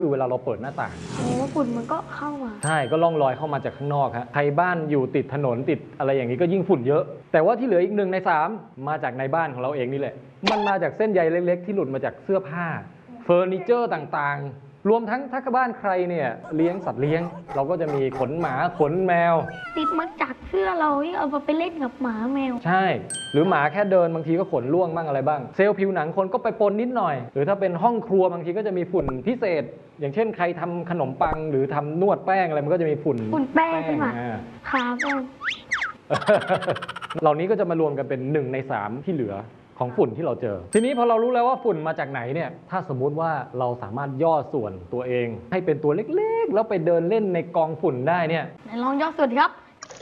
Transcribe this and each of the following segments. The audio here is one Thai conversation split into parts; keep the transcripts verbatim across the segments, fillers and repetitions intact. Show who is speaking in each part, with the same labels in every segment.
Speaker 1: คือเวลาเราเปิดหน้าต่าง
Speaker 2: โอ้ฝุ่นมันก็เข้ามา
Speaker 1: ใช่ก็ล่องลอยเข้ามาจากข้างนอกฮะใครบ้านอยู่ติดถนนติดอะไรอย่างนี้ก็ยิ่งฝุ่นเยอะแต่ว่าที่เหลืออีกหนึ่งในสามมาจากในบ้านของเราเองนี่แหละมันมาจากเส้นใยเล็กๆที่หลุดมาจากเสื้อผ้าเฟอร์นิเจอร์ต่างๆรวมทั้งถ้าบ้านใครเนี่ยเลี้ยงสัตว์เลี้ยงเราก็จะมีขนหมาขนแมว
Speaker 2: ติดมาจากเสื้อเราที่เอาไปเล่นกับหมาแมว
Speaker 1: ใช่หรือหมาแค่เดินบางทีก็ขนร่วงบ้างอะไรบ้างเซลล์ผิวหนังคนก็ไปปนนิดหน่อยหรือถ้าเป็นห้องครัวบางทีก็จะมีฝุ่นพิเศษอย่างเช่นใครทำขนมปังหรือทำนวดแป้งอะไรมันก็จะมีฝุ่น
Speaker 2: ฝุ่นแป้งขึ้นมาขาแป้ง
Speaker 1: เหล่านี้ก็จะมารวมกันเป็นหนึ่งในสามที่เหลือของฝุ่นที่เราเจอทีนี้พอเรารู้แล้วว่าฝุ่นมาจากไหนเนี่ยถ้าสมมุติว่าเราสามารถย่อส่วนตัวเองให้เป็นตัวเล็กๆแล้วไปเดินเล่นในกองฝุ่นได้เนี่ย
Speaker 2: ลองย่อส่วนครับ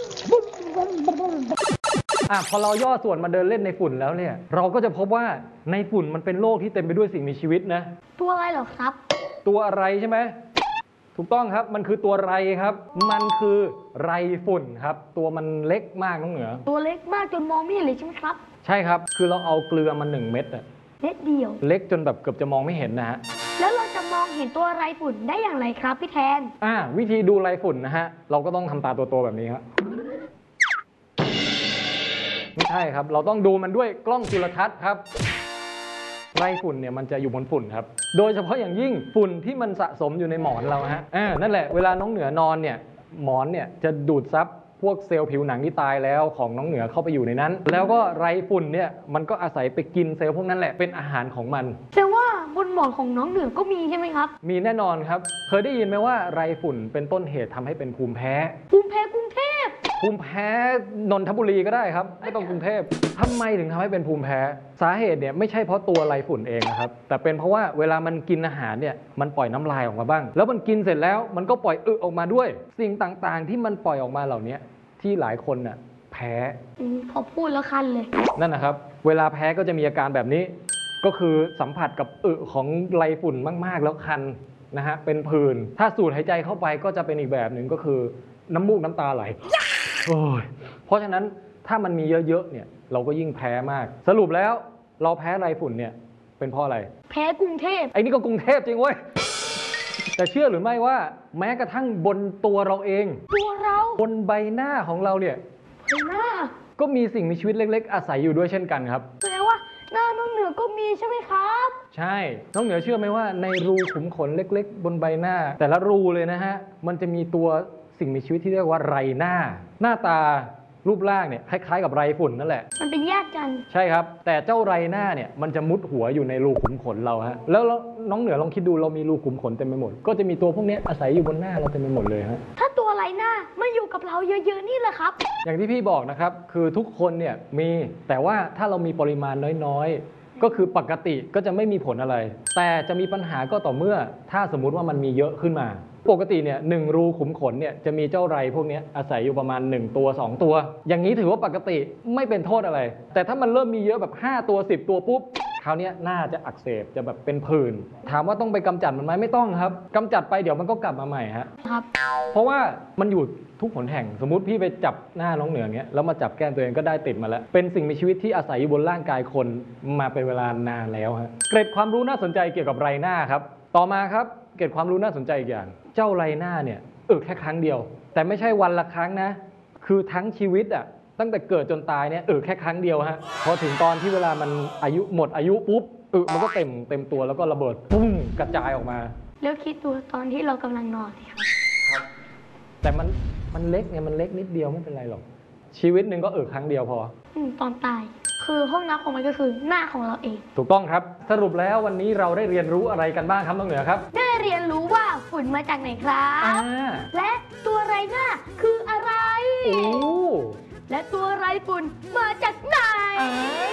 Speaker 1: อ่ะพอเราย่อส่วนมาเดินเล่นในฝุ่นแล้วเนี่ยเราก็จะพบว่าในฝุ่นมันเป็นโลกที่เต็มไปด้วยสิ่งมีชีวิตนะ
Speaker 2: ตัวอะไรเหรอครับ
Speaker 1: ตัวอะไรใช่ไหมถูกต้องครับมันคือตัวไรครับมันคือไรฝุ่นครับตัวมันเล็กมากน้องเหนือ
Speaker 2: ตัวเล็กมากจนมองไม่เห็นเลยใช่ไหมครับ
Speaker 1: ใช่ครับคือเราเอาเกลือมาหนึ่งเม็ดอะ
Speaker 2: เม็ดเดียว
Speaker 1: เล็กจนแบบเกือบจะมองไม่เห็นนะฮะ
Speaker 2: แล้วเราจะมองเห็นตัวไรฝุ่นได้อย่างไรครับพี่แทน
Speaker 1: อ่าวิธีดูไรฝุ่นนะฮะเราก็ต้องทำตาโตๆแบบนี้ครับไม่ใช่ครับเราต้องดูมันด้วยกล้องจุลทรรศน์ครับไรฝุ่นเนี่ยมันจะอยู่บนฝุ่นครับโดยเฉพาะอย่างยิ่งฝุ่นที่มันสะสมอยู่ในหมอนเราฮะอ่านั่นแหละเวลาน้องเหนือนอนเนี่ยหมอนเนี่ยจะดูดซับพวกเซลล์ผิวหนังที่ตายแล้วของน้องเหนือเข้าไปอยู่ในนั้นแล้วก็ไรฝุ่นเนี่ยมันก็อาศัยไปกินเซลล์พวกนั้นแหละเป็นอาหารของมัน
Speaker 2: แสดงว่าบนหมอนของน้องเหนือก็มีใช่ไหมครับ
Speaker 1: มีแน่นอนครับเคยได้ยินไหมว่าไรฝุ่นเป็นต้นเหตุทำให้เป็นภูมิแพ้
Speaker 2: ภูมิแพ้กรุงเทพ
Speaker 1: ภูมิแพ้นนทบุรีก็ได้ครับไม่ต้องกรุงเทพทำไมถึงทำให้เป็นภูมิแพ้สาเหตุเนี่ยไม่ใช่เพราะตัวไรฝุ่นเองนะครับแต่เป็นเพราะว่าเวลามันกินอาหารเนี่ยมันปล่อยน้ำลายออกมาบ้างแล้วมันกินเสร็จแล้วมันก็ปล่อยอึออกมาด้วยสิ่งต่างๆที่มันปล่อยออกมาเหล่านี้ที่หลายคนน่ะแพ้
Speaker 2: พอพูดแล้วคันเลย
Speaker 1: นั่นนะครับเวลาแพ้ก็จะมีอาการแบบนี้ก็คือสัมผัสกับอึของไรฝุ่นมากๆแล้วคันนะฮะเป็นผื่นถ้าสูดหายใจเข้าไปก็จะเป็นอีกแบบหนึ่งก็คือน้ำมูกน้ำตาไหลโอ้ยเพราะฉะนั้นถ้ามันมีเยอะๆเนี่ยเราก็ยิ่งแพ้มากสรุปแล้วเราแพ้ไรฝุ่นเนี่ยเป็นเพราะอะไร
Speaker 2: แพ้กรุงเทพ
Speaker 1: ไอ้นี่ก็กรุงเทพจริงเว้ยแต่เชื่อหรือไม่ว่าแม้กระทั่งบนตัวเราเอง
Speaker 2: ตัวเรา
Speaker 1: บนใบหน้าของเราเนี่ย
Speaker 2: ใบหน้า
Speaker 1: ก็มีสิ่งมีชีวิตเล็กๆอาศัยอยู่ด้วยเช่นกันครับ
Speaker 2: แสดงว่าหน้าน้องเหนือก็มีใช่ไหมครับ
Speaker 1: ใช่น้องเหนือเชื่อไหมว่าในรูขุมขนเล็กๆบนใบหน้าแต่ละรูเลยนะฮะมันจะมีตัวสิ่งมีชีวิตที่เรียกว่าไรหน้าหน้าตารูปร่างเนี่ยคล้ายๆกับไรฝุ่นนั่นแหละ
Speaker 2: มันเป็นญาติกัน
Speaker 1: ใช่ครับแต่เจ้าไรหน้าเนี่ยมันจะมุดหัวอยู่ในรูขุมขนเราฮะแล้วน้องเหนือลองคิดดูเรามีรูขุมขนเต็มไปหมดก็จะมีตัวพวกนี้อาศัยอยู่บนหน้าเราเต็มไปหมดเลยฮะ
Speaker 2: ถ้าตัวไรหน้ามาอยู่กับเราเยอะๆนี่แหละครับ
Speaker 1: อย่างที่พี่บอกนะครับคือทุกคนเนี่ยมีแต่ว่าถ้าเรามีปริมาณน้อยๆก็คือปกติก็จะไม่มีผลอะไรแต่จะมีปัญหาก็ต่อเมื่อถ้าสมมุติว่ามันมีเยอะขึ้นมาปกติเนี่ยหนึ่งรูขุมขนเนี่ยจะมีเจ้าไรพวกนี้อาศัยอยู่ประมาณหนึ่งตัวสองตัวอย่างนี้ถือว่าปกติไม่เป็นโทษอะไรแต่ถ้ามันเริ่มมีเยอะแบบห้าตัวสิบตัวปุ๊บคราวนี้หน้าจะอักเสบจะแบบเป็นผื่นถามว่าต้องไปกำจัดมันไหมไม่ต้องครับกำจัดไปเดี๋ยวมันก็กลับมาใหม่ฮะ
Speaker 2: ครับ
Speaker 1: เพราะว่ามันอยู่ทุกหนแห่งสมมุติพี่ไปจับหน้าน้องเหนือเงี้ยแล้วมาจับแก้มตัวเองก็ได้ติดมาแล้วเป็นสิ่งมีชีวิตที่อาศัยอยู่บนร่างกายคนมาเป็นเวลานานแล้วฮะเกร็ดความรู้น่าสนใจเกี่ยวกับไรหน้าครับต่อมาครับเกร็ดความรู้น่าสนใจอีกอย่างเจ้าไรหน้าเนี่ยอึแค่ครั้งเดียวแต่ไม่ใช่วันละครั้งนะคือทั้งชีวิตอ่ะตั้งแต่เกิดจนตายเนี่ยอึแค่ครั้งเดียวฮะพอถึงตอนที่เวลามันอายุหมดอายุปุ๊บอึมันก็เต็มเต็มตัวแล้วก็ระเบิดปุ้งกระจายออกมา
Speaker 2: แล้วคิดดูตอนที่เรากำลังนอนสิครับ
Speaker 1: แต่มันมันเล็กไงมันเล็กนิดเดียวไม่เป็นไรหรอกชีวิตหนึ่งก็อึครั้งเดียวพอ
Speaker 2: ตอนตายคือห้องน้ำของมันก็คือหน้าของเราเอง
Speaker 1: ถูกต้องครับสรุปแล้ววันนี้เราได้เรียนรู้อะไรกันบ้างครับน้องเหนือครับ
Speaker 2: ได้เรียนรู้ว่าฝุ่นมาจากไหนครับและตัวไรหน้าคืออะไรและตัวไรฝุ่นมาจากไหน